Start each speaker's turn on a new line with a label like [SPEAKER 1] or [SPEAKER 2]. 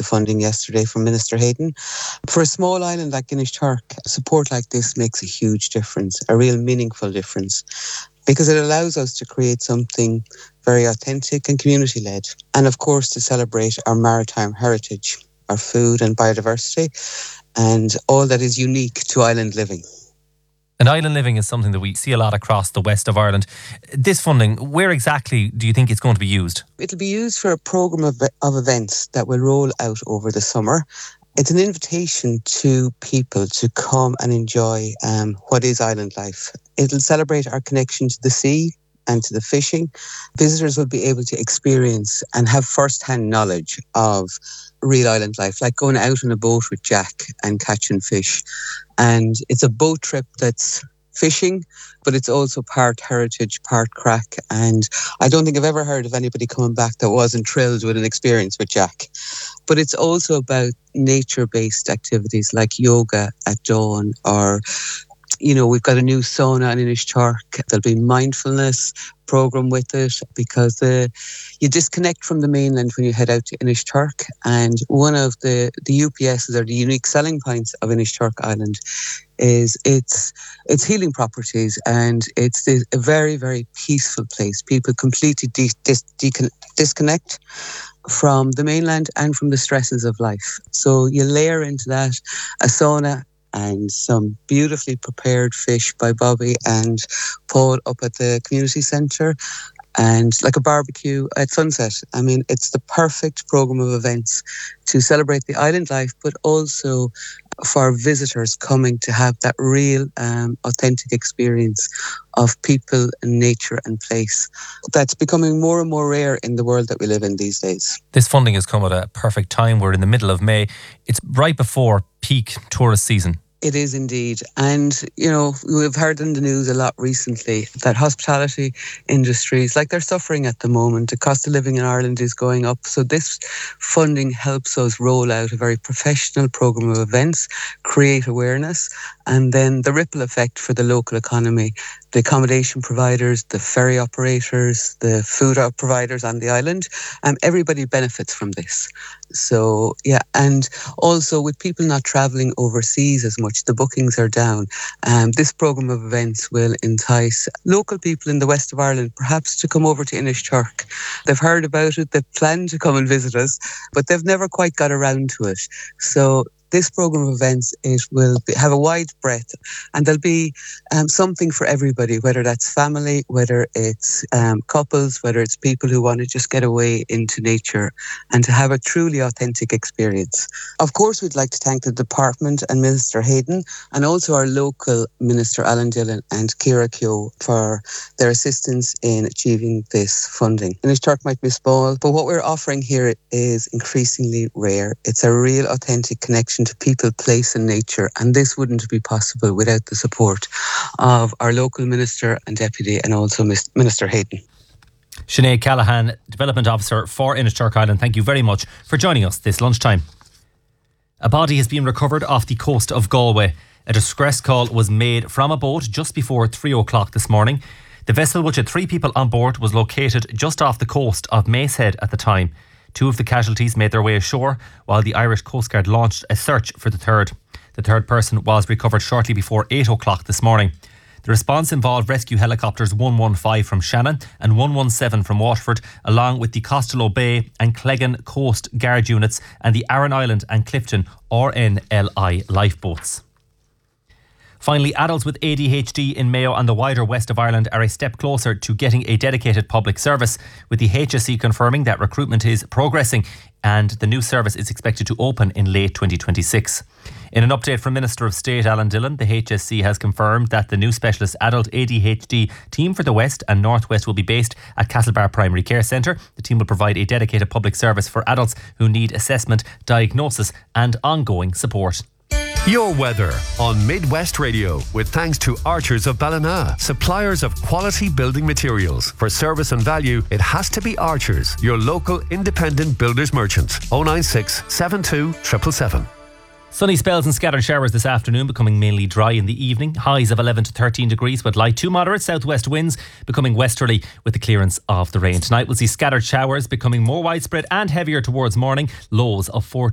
[SPEAKER 1] the funding yesterday from Minister Hayden. For a small island like Inishturk, support like this makes a huge difference, a real meaningful difference, because it allows us to create something very authentic and community-led. And of course, to celebrate our maritime heritage, our food and biodiversity, and all that is unique to island living.
[SPEAKER 2] And island living is something that we see a lot across the west of Ireland. This funding, where exactly do you think it's going to be used?
[SPEAKER 1] It'll be used for a programme of events that will roll out over the summer. It's an invitation to people to come and enjoy what is island life. It'll celebrate our connection to the sea and to the fishing. Visitors will be able to experience and have first-hand knowledge of real island life, like going out on a boat with Jack and catching fish. And it's a boat trip that's fishing, but it's also part heritage, part crack. And I don't think I've ever heard of anybody coming back that wasn't thrilled with an experience with Jack. But it's also about nature-based activities like yoga at dawn, or we've got a new sauna in Inishturk. There'll be mindfulness program with it, because you disconnect from the mainland when you head out to Inishturk. And one of the UPSs, or the unique selling points of Inishturk Island, is its healing properties, and it's a very, very peaceful place. People completely disconnect from the mainland and from the stresses of life. So you layer into that a sauna and some beautifully prepared fish by Bobby and Paul up at the community centre, and like a barbecue at sunset. I mean, it's the perfect programme of events to celebrate the island life, but also for visitors coming to have that real authentic experience of people and nature and place. That's becoming more and more rare in the world that we live in these days.
[SPEAKER 2] This funding has come at a perfect time. We're in the middle of May. It's right before peak tourist season.
[SPEAKER 1] It is indeed. And, we've heard in the news a lot recently that hospitality industries, they're suffering at the moment. The cost of living in Ireland is going up. So this funding helps us roll out a very professional programme of events, create awareness, and then the ripple effect for the local economy, the accommodation providers, the ferry operators, the food providers on the island, everybody benefits from this. So, yeah, and also with people not travelling overseas as much, the bookings are down. This programme of events will entice local people in the west of Ireland perhaps to come over to Inishturk. They've heard about it, they've planned to come and visit us, but they've never quite got around to it. So this programme of events, it will have a wide breadth, and there'll be something for everybody, whether that's family, whether it's couples, whether it's people who want to just get away into nature and to have a truly authentic experience. Of course, we'd like to thank the department and Minister Hayden, and also our local Minister Alan Dillon and Ciara Keogh for their assistance in achieving this funding. Inishturk might be small, but what we're offering here is increasingly rare. It's a real authentic connection to people, place and nature, and this wouldn't be possible without the support of our local Minister and Deputy, and also Minister Hayden.
[SPEAKER 2] Sinead Callahan, Development Officer for Inishturk Island, thank you very much for joining us this lunchtime. A body has been recovered off the coast of Galway. A distress call was made from a boat just before 3 o'clock this morning. The vessel, which had 3 people on board, was located just off the coast of Macehead at the time. 2 of the casualties made their way ashore, while the Irish Coast Guard launched a search for the third. The third person was recovered shortly before 8 o'clock this morning. The response involved rescue helicopters 115 from Shannon and 117 from Waterford, along with the Costello Bay and Cleggan Coast Guard units and the Arran Island and Clifton RNLI lifeboats. Finally, adults with ADHD in Mayo and the wider west of Ireland are a step closer to getting a dedicated public service, with the HSE confirming that recruitment is progressing and the new service is expected to open in late 2026. In an update from Minister of State Alan Dillon, the HSE has confirmed that the new specialist adult ADHD team for the West and North West will be based at Castlebar Primary Care Centre. The team will provide a dedicated public service for adults who need assessment, diagnosis and ongoing support.
[SPEAKER 3] Your weather on Midwest Radio, with thanks to Archers of Ballina, suppliers of quality building materials. For service and value, it has to be Archers, your local independent builders merchant. 096 72 777.
[SPEAKER 2] Sunny spells and scattered showers this afternoon, becoming mainly dry in the evening. Highs of 11 to 13 degrees with light to moderate southwest winds, becoming westerly with the clearance of the rain. Tonight we'll see scattered showers becoming more widespread and heavier towards morning. Lows of 4